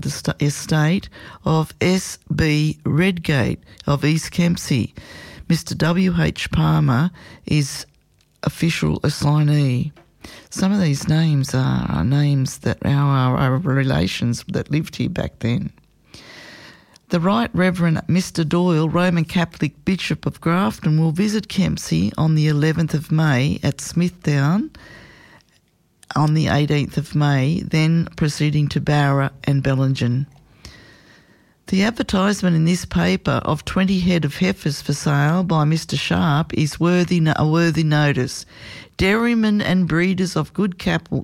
the estate of S.B. Redgate of East Kempsey. Mr. W.H. Palmer is official assignee. Some of these names are names that our relations that lived here back then. The Right Reverend Mr. Doyle, Roman Catholic Bishop of Grafton, will visit Kempsey on the 11th of May at Smithtown on the 18th of May, then proceeding to Bowra and Bellingen. The advertisement in this paper of 20 head of heifers for sale by Mr. Sharp is a worthy notice. Dairymen and breeders of good cattle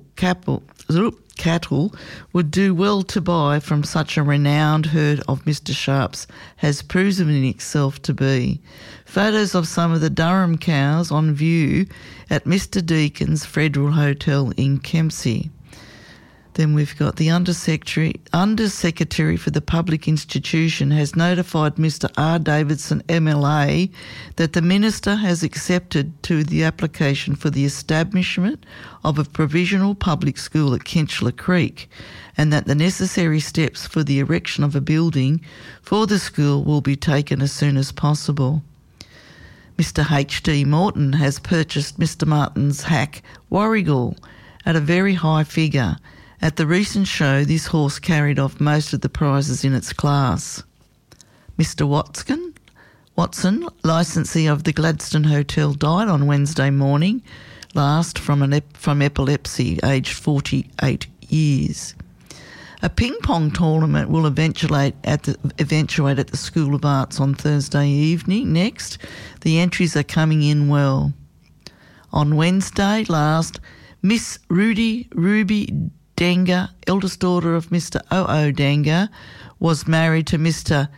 would do well to buy from such a renowned herd of Mr. Sharp's has proven in itself to be. Photos of some of the Durham cows on view at Mr. Deacon's Federal Hotel in Kempsey. Then we've got the Undersecretary for the Public Institution has notified Mr. R. Davidson, MLA, that the Minister has accepted to the application for the establishment of a provisional public school at Kinchler Creek, and that the necessary steps for the erection of a building for the school will be taken as soon as possible. Mr. H.D. Morton has purchased Mr. Martin's hack Warrigal at a very high figure. At the recent show, this horse carried off most of the prizes in its class. Mr. Watson, licensee of the Gladstone Hotel, died on Wednesday morning last from epilepsy, aged 48 years. A ping pong tournament will eventuate at the School of Arts on Thursday evening. Next, the entries are coming in well. On Wednesday last, Miss Ruby Denga, eldest daughter of Mr. O.O. Denga, was married to Mr.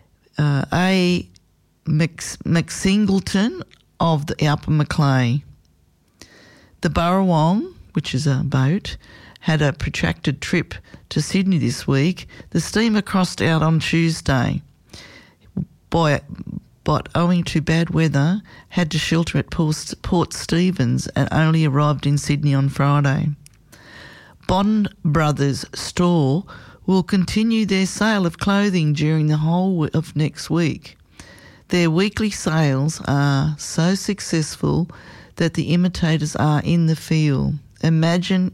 A. McSingleton of the Upper Macleay. The Burrawong, which is a boat, had a protracted trip to Sydney this week. The steamer crossed out on Tuesday, but owing to bad weather, had to shelter at Port Stephens and only arrived in Sydney on Friday. Bond Brothers store will continue their sale of clothing during the whole of next week. Their weekly sales are so successful that the imitators are in the field. The imagination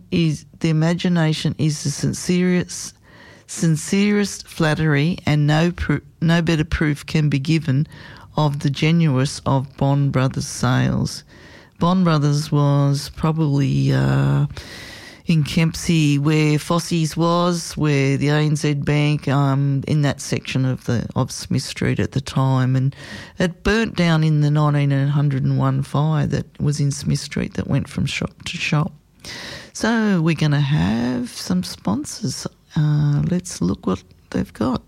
is the sincerest flattery, and no better proof can be given of the genuineness of Bond Brothers sales. Bond Brothers was probably in Kempsey, where Fossey's was, where the ANZ Bank, in that section of Smith Street at the time, and it burnt down in the 1901 fire that was in Smith Street that went from shop to shop. So we're going to have some sponsors. Let's look what they've got.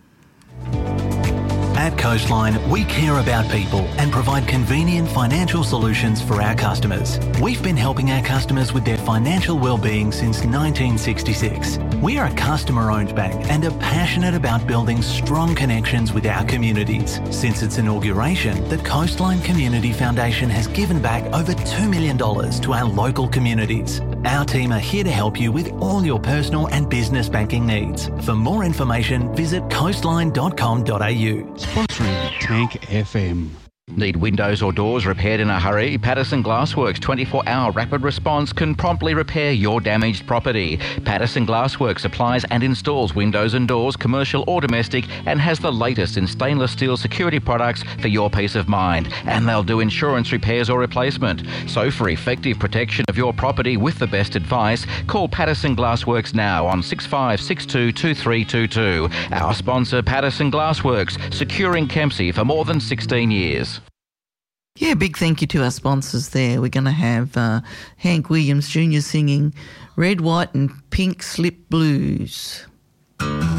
At Coastline, we care about people and provide convenient financial solutions for our customers. We've been helping our customers with their financial well-being since 1966. We are a customer-owned bank and are passionate about building strong connections with our communities. Since its inauguration, the Coastline Community Foundation has given back over $2 million to our local communities. Our team are here to help you with all your personal and business banking needs. For more information, visit coastline.com.au. Sponsoring Tank FM. Need windows or doors repaired in a hurry? Patterson Glassworks 24-hour rapid response can promptly repair your damaged property. Patterson Glassworks supplies and installs windows and doors, commercial or domestic, and has the latest in stainless steel security products for your peace of mind. And they'll do insurance repairs or replacement. So for effective protection of your property with the best advice, call Patterson Glassworks now on 6562 2322. Our sponsor, Patterson Glassworks, securing Kempsey for more than 16 years. Yeah, big thank you to our sponsors there. We're going to have Hank Williams Jr. singing Red, White and Pink Slip Blues.